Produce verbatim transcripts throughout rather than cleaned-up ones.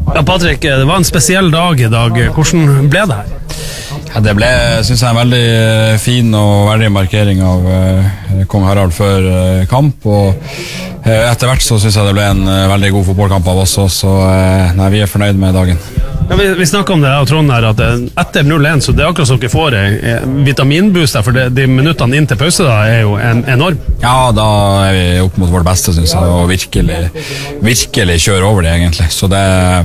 Ja, Patrick, det var en spesiell dag i dag. Hvordan ble det her? Ja, det ble, synes jeg, en veldig fin og verdig markering av uh, Kong Harald før uh, kamp, og uh, etter hvert så synes jeg det ble en uh, veldig god fotballkamp av oss også, så uh, nei, vi er fornøyd med dagen. Ja, vi, vi snakket om det her, Trond, her, at etter null en så det er akkurat som dere får en vitaminboost der, for det, de minuttene inn til pause da er jo en, enorm. Ja, da er vi opp mot vårt beste, synes jeg, og virkelig, virkelig kjører over det egentlig, så det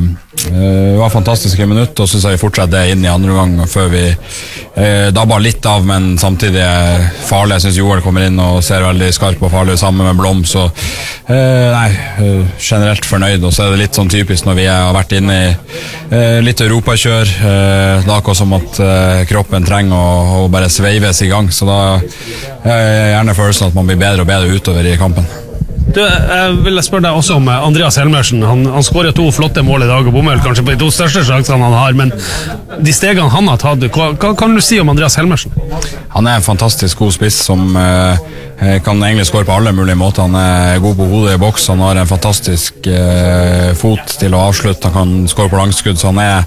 uh, var fantastiske minutter, og synes jeg vi fortsetter det inn i andre gang før vi uh, dabber litt av, men samtidig er farlig. Jeg synes Joel kommer inn og ser veldig skarp og farlig sammen med Blom, så uh, nei, uh, generelt fornøyd, og så er det litt sånn typisk når vi har vært inne i uh, litt europakjør, uh, da akkurat som at uh, kroppen trenger å, å bare sveives i gang, så da uh, er gjerne følelsen at man blir bedre og bedre utover i kampen. Du, jeg vil spørre deg også om Andreas Helmersen. Han, han skårer to flotte mål i dag, og bommer kanskje på de to største sjansene han har, men de stegene han har tatt, hva, hva kan du si om Andreas Helmersen? Han er en fantastisk god spiss som eh, kan egentlig skåre på alle mulige måter. Han er god på hodet i boks, han har en fantastisk eh, fot til å avslutte, han kan skåre på langskudd, så han er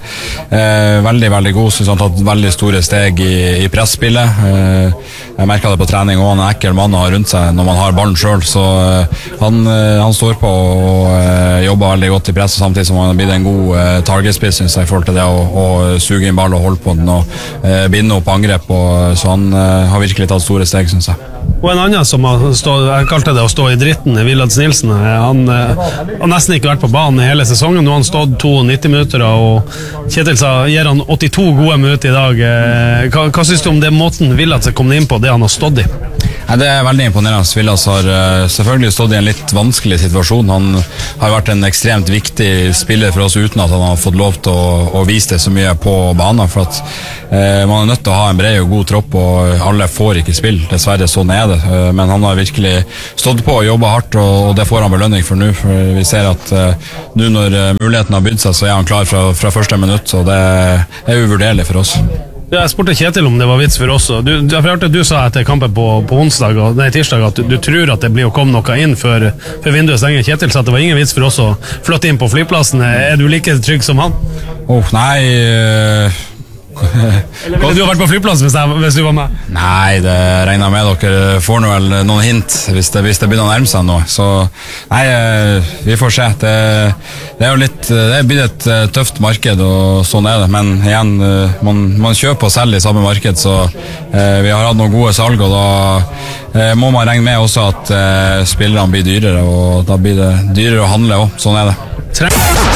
eh, veldig, veldig god. Synes han har tatt veldig store steg i, i pressspillet. Eh, jeg merket det på trening, og han er en ekkel mann å ha rundt seg når man har ballen selv, så eh, Han, han står på og uh, jobber veldig godt i press, samtidig som han har blitt en god uh, targetspiss, synes jeg, i forhold til det å, å suge inn ball og holde på den og uh, binde opp angrep, og, så han uh, har virkelig tatt store steg, synes jeg. Og en annen som har stått, jeg kalte det å stå i dritten, Villads Nilsen, han uh, har nesten ikke vært på banen i hele sesongen. Nå har han stått nitti minutter, og Kjetil sa gir han åttito gode minutter i dag. Uh, hva, hva synes du om det måten Villads er kommet inn på, det han har stått i? Ja, det er veldig imponerende. Villads har uh, selvfølgelig stått i en litt vanskelig situasjon. Han har vært en ekstremt viktig spiller for oss uten at han har fått lov til å, å vise det så mye på banen, for at uh, man er nødt til å ha en bred og god tropp, og alle får ikke spill, dessverre, sånn er det, uh, men han har virkelig stått på og jobbet hardt, og, og det får han belønning for nå, for vi ser at uh, nå når uh, muligheten har bydd seg, så er han klar fra, fra første minutt, så det er uvurderlig for oss. Ja, jeg spurte Kjetil om det var vits for oss. Du, du, du sa etter kampen på, på onsdag, nei, tirsdag, at du, du tror at det blir å komme noe inn før, før vinduet stenger. Kjetil sa at det var ingen vits for oss å flytte inn på flyplassen. Er du like trygg som han? Åh, oh, nei... Uh... Eller ville du ha vært på flyplass hvis, jeg, hvis du var med? Nei, det regner med dere får nå vel noen hint hvis det, hvis det begynner å nærme seg nå. Så nei, vi får se. Det, det er jo litt, det er blitt et tøft marked, og sånn er det. Men igjen, man, man kjøper og selger i samme marked, så eh, vi har hatt noen gode salg, og da eh, må man regne med også at eh, spillerne blir dyrere, og da blir det dyrere å handle også. Sånn er det.